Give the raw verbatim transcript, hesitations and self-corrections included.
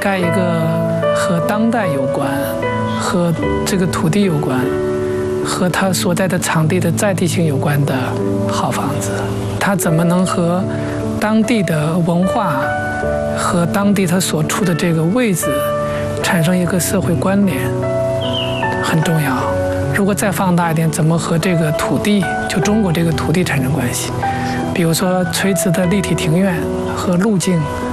盖一个和当代有关、和这个土地有关、和他所在的场地的在地性有关的好房子。他怎么能和当地的文化和当地他所处的这个位置产生一个社会关联，很重要。如果再放大一点，怎么和这个土地，就中国这个土地产生关系？比如说垂直的立体庭院和路径